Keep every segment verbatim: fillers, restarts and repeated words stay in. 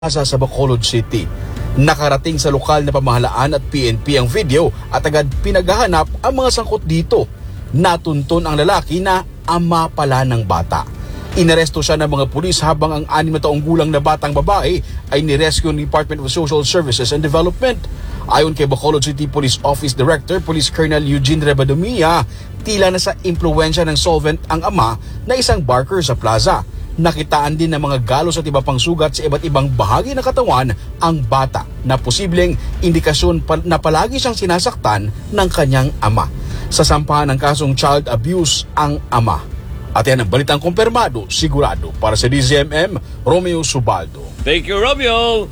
Sa Bacolod City. Nakarating sa lokal na pamahalaan at P N P ang video at agad pinaghahanap ang mga sangkot dito. Natuntun ang lalaki na ama pala ng bata. Inaresto siya ng mga pulis habang ang anim na taong gulang na batang babae ay nirescue ng Department of Social Services and Development. Ayon kay Bacolod City Police Office Director Police Colonel Eugene Rebadomia, tila na sa impluwensya ng solvent ang ama na isang barker sa plaza. Nakitaan din ng mga galos at iba pang sugat sa iba't ibang bahagi ng katawan ang bata na posibleng indikasyon na palagi siyang sinasaktan ng kanyang ama. Sasampahan ng kasong child abuse ang ama. At yan ang balitang kumpirmado, sigurado. Para sa D Z M M, Romeo Subaldo. Thank you, Romeo!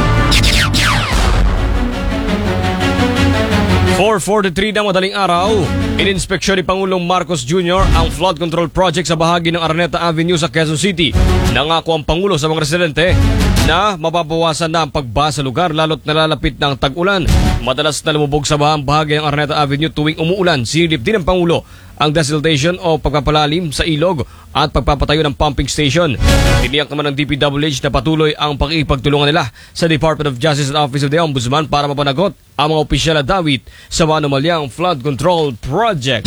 four forty-three na madaling araw, ininspeksyon ni Pangulong Marcos Junior ang flood control project sa bahagi ng Araneta Avenue sa Quezon City. Nangako ang Pangulo sa mga residente na mababawasan na ang pagbaha sa lugar lalo't nalalapit ng tag-ulan. Madalas na lumubog sa bahang bahagi ng Araneta Avenue tuwing umuulan. Sinilip din ng Pangulo ang desiltation o pagpapalalim sa ilog at pagpapatayo ng pumping station. Tiniyak naman ng D P W H na patuloy ang pakikipagtulungan nila sa Department of Justice at Office of the Ombudsman para mapanagot ang mga opisyal na dawit sa manumalyang flood control project.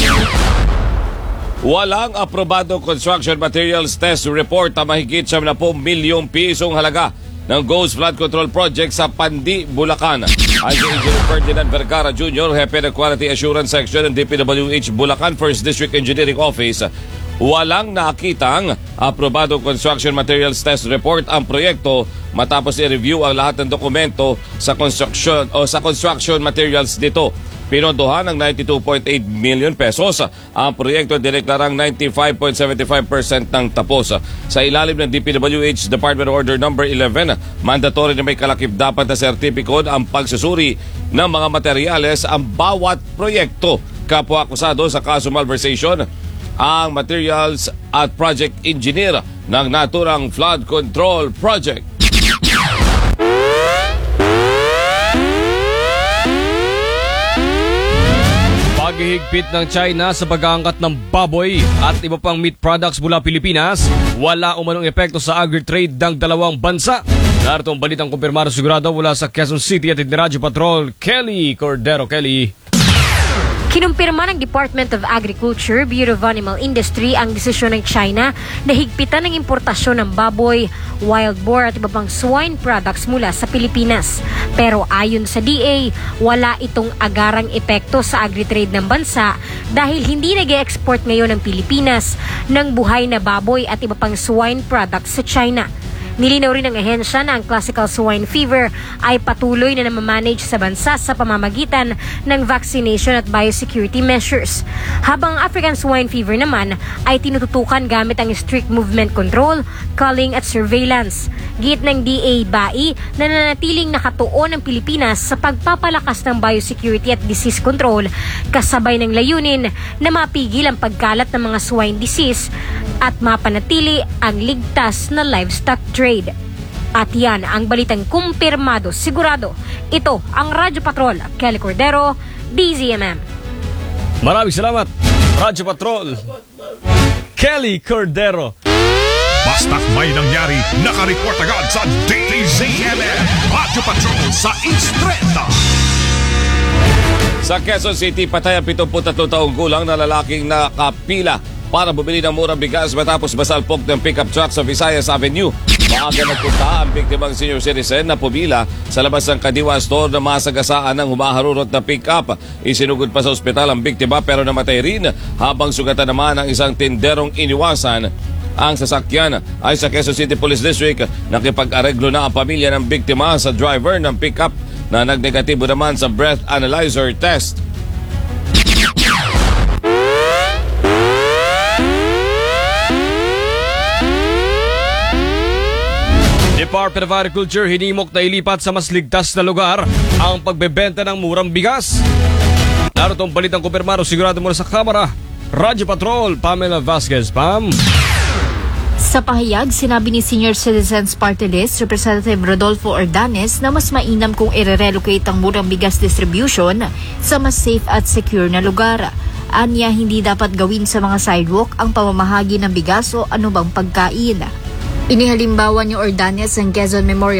Walang aprobado construction materials test report na mahigit sa seventy milyong pisong halaga ng Ghost Flood Control Project sa Pandi, Bulacan. Ay si Engineer Ferdinand Vergara Junior, Hepe ng Quality Assurance Section ng D P W H Bulacan First District Engineering Office, walang nakitang aprobado construction materials test report ang proyekto matapos i-review ang lahat ng dokumento sa construction o sa construction materials dito. Pinondohan ng ninety-two point eight million pesos. Ang proyekto dineklarang ninety-five point seven five percent ng tapos. Sa ilalim ng D P W H Department Order number eleven, mandatory na may kalakip dapat na sertipiko ang pagsusuri ng mga materyales ang bawat proyekto. Kapwa akusado sa kaso malversation ang materials at project engineer ng naturang flood control project. Paghihigpit ng China sa pag-aangkat ng baboy at iba pang meat products mula Pilipinas, wala umanong epekto sa agri-trade ng dalawang bansa. Narito ang balitang kumpirmado sigurado mula sa Quezon City at Radyo Patrol, Kelly Cordero. Kelly. Kinumpirma ng Department of Agriculture, Bureau of Animal Industry ang desisyon ng China na higpitan ng importasyon ng baboy, wild boar at iba pang swine products mula sa Pilipinas. Pero ayon sa D A, wala itong agarang epekto sa agri-trade ng bansa dahil hindi nag-e-export ngayon ng Pilipinas ng buhay na baboy at iba pang swine products sa China. Nilinaw rin ng ahensya na ang classical swine fever ay patuloy na namamanage sa bansa sa pamamagitan ng vaccination at biosecurity measures. Habang African swine fever naman ay tinututukan gamit ang strict movement control, culling at surveillance. Git ng D A B A I na nanatiling nakatuon ang Pilipinas sa pagpapalakas ng biosecurity at disease control kasabay ng layunin na mapigil ang pagkalat ng mga swine disease at mapanatili ang ligtas na livestock trade. At yan ang balitang kumpirmado, sigurado. Ito ang Radyo Patrol, Kelly Cordero, D Z M M. Maraming salamat, Radyo Patrol, Kelly Cordero. Basta't may nangyari, nakareport agad sa D Z M M. Radyo Patrol sa East Trenta. Sa Quezon City, patay ang pituputatlong taong gulang na lalaking nakapila para bumili ng murang bigas matapos masalpok ng pickup truck sa Visayas Avenue. Maaga nagpunta ang biktimang senior citizen na pumila sa labas ng Kadiwa Store na masagasaan ng humaharurot na pickup. Isinugod pa sa ospital ang biktima pero namatay rin habang sugatan naman ang isang tinderong iniwasan. Ang sasakyan ay sa Quezon City Police District. Nakipag-areglo na ang pamilya ng biktima sa driver ng pickup na nagnegatibo naman sa breath analyzer test. Department of Agriculture hinimok na ilipat sa mas ligtas na lugar ang pagbebenta ng murang bigas. Narito ang balitang kumpirmado sigurado mula sa Kamara, Radyo Patrol, Pamela Vasquez. Pam. Sa pahayag, sinabi ni Senior Citizens Party List Representative Rodolfo Ordanes na mas mainam kung i-relocate ang murang bigas distribution sa mas safe at secure na lugar. Anya, hindi dapat gawin sa mga sidewalk ang pamamahagi ng bigas o anumang pagkain. Inihalimbawa ni Ordanes ang Quezon Memorial